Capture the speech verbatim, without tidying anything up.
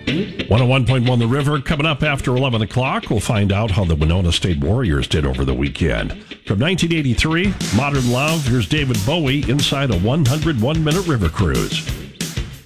one oh one point one The River. Coming up after eleven o'clock, we'll find out how the Winona State Warriors did over the weekend. From nineteen eighty-three, Modern Love, here's David Bowie inside a one hundred one minute river cruise.